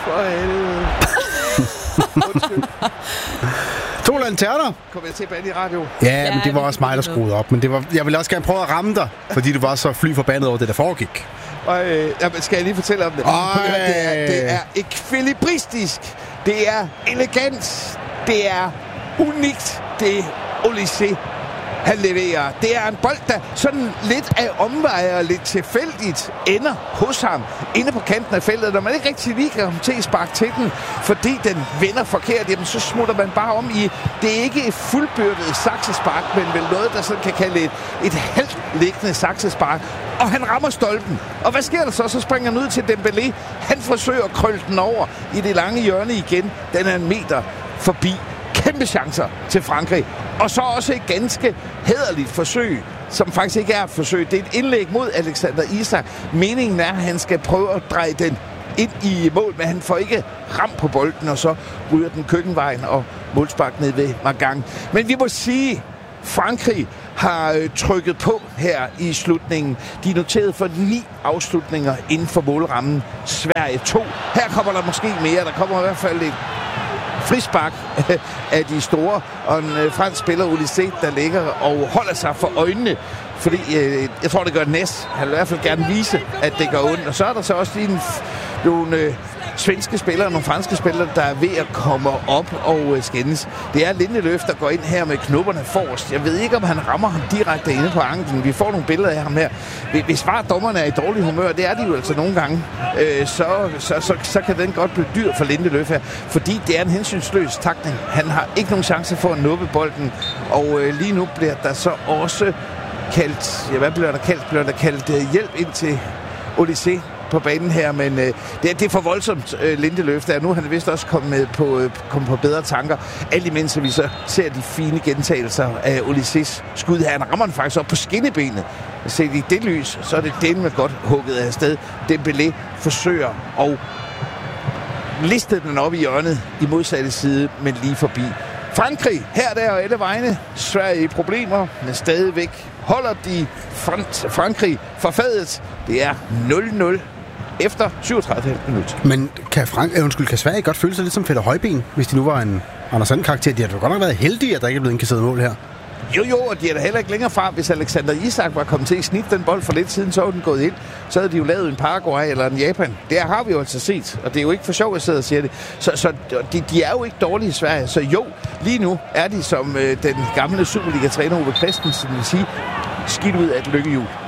for helvede. 2 lanterner. Kom jeg til bag i radio? Ja, men det var også mig, der skruede op. Men jeg ville også gerne prøve at ramme dig, fordi du var så fly forbandet over det, der foregik. Skal jeg lige fortælle om det? Det er ekvilibristisk. Det er elegant. Det er unikt. Det er Olysée, han leverer. Det er en bold, der sådan lidt af omveje og lidt tilfældigt ender hos ham inde på kanten af feltet. Når man ikke rigtig lige kan komme til at sparke til den, fordi den vender forkert, jamen så smutter man bare om i. Det er ikke et fuldbyrdet saksespark, men vel noget, der sådan kan kalde et halvt liggende saksespark. Og han rammer stolpen. Og hvad sker der så? Så springer han ud til Dembélé. Han forsøger at krølle den over i det lange hjørne igen. Den er 1 meter forbi. Kæmpe chancer til Frankrig. Og så også et ganske hæderligt forsøg, som faktisk ikke er et forsøg. Det er et indlæg mod Alexander Isak. Meningen er, at han skal prøve at dreje den ind i mål, men han får ikke ramt på bolden, og så ryger den køkkenvejen og målspark ned ved Magang. Men vi må sige, Frankrig har trykket på her i slutningen. De er noteret for 9 afslutninger inden for målrammen. Sverige 2. Her kommer der måske mere. Der kommer i hvert fald et frispark af de store, og en fransk spiller, Olysée, der ligger og holder sig for øjnene, fordi jeg tror, det gør næst. Han vil i hvert fald gerne vise, at det gør ondt. Og så er der så også lige nogle svenske spillere og nogle franske spillere, der er ved at komme op og skændes. Det er Lindeløf, der går ind her med knopperne forrest. Jeg ved ikke, om han rammer ham direkte inde på anklen. Vi får nogle billeder af ham her. Hvis bare dommerne er i dårlig humør, det er de jo altså nogle gange, så kan den godt blive dyr for Lindeløf her, fordi det er en hensynsløs takning. Han har ikke nogen chance for at nuppe bolden, og lige nu bliver der så også kaldt, hvad bliver der kaldt? Bliver der kaldt hjælp ind til Olysée på banen her, men det er for voldsomt, Lindeløf der. Nu er han vist også kommet på bedre tanker. Alt imens vi så ser de fine gentagelser af Olysés skud her. Han rammer den faktisk op på skinnebenet. Set i det lys, så er det den med godt hugget af sted. Dembélé forsøger at liste den op i hjørnet i modsatte side, men lige forbi. Frankrig, her der og alle vegne. Sverige i problemer, men stadigvæk holder de Frankrig for fadet. Det er 0-0 efter 37 minutter. Men kan Sverige godt føle sig lidt som Fætter Højben, hvis de nu var en Anders Sand-karakter? De har godt nok været heldige, at der ikke er blevet indkasseret mål her. Jo, og de er da heller ikke længere fra. Hvis Alexander Isak var kommet til at snitte den bold for lidt siden, så var den gået ind. Så havde de jo lavet en Paraguay eller en Japan. Det har vi jo altså set, og det er jo ikke for sjov, at sidde og siger det. Så de er jo ikke dårlige i Sverige. Så jo, lige nu er de, som den gamle Superliga-træner Ove Christensen vil sige, skidt ud af et lykkehjul.